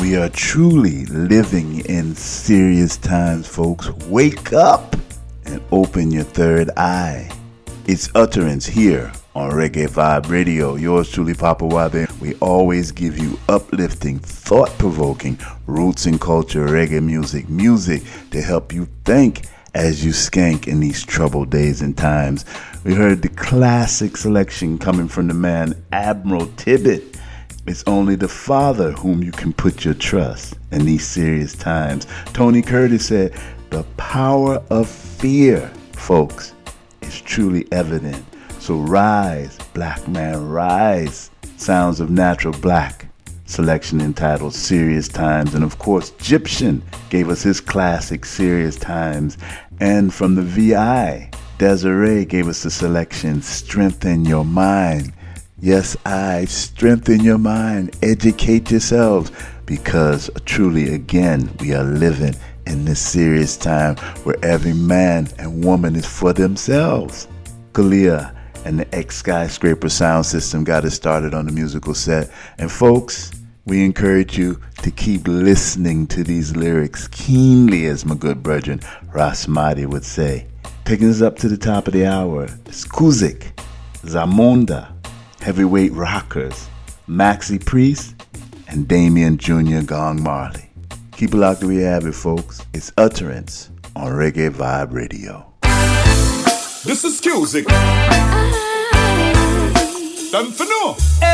We are truly living in serious times, folks. Wake up and open your third eye. It's Utterance here on Reggae Vibe Radio. Yours truly, Papa Wabe. We always give you uplifting, thought-provoking, roots and culture reggae music to help you think as you skank in these troubled days and times. We heard the classic selection coming from the man Admiral Tibbet. It's only the Father whom you can put your trust in these serious times. Tony Curtis said, the power of fear, folks, is truly evident. So rise, black man, rise. Sounds of Natural Black selection entitled Serious Times. And of course, Egyptian gave us his classic Serious Times. And from the VI, Desiree gave us the selection Strengthen Your Mind. Yes, strengthen your mind, educate yourselves, because truly, again, we are living in this serious time where every man and woman is for themselves. Kalia and the X-Skyscraper sound system got us started on the musical set. And folks, we encourage you to keep listening to these lyrics keenly, as my good brethren Ras Mahdi would say. Taking us up to the top of the hour, it's Kuzik, Zamonda, Heavyweight Rockers, Maxi Priest, and Damien Jr. Gong Marley. Keep it locked till we have it, folks. It's Utterance on Reggae Vibe Radio. This is Kuzik. Done for no.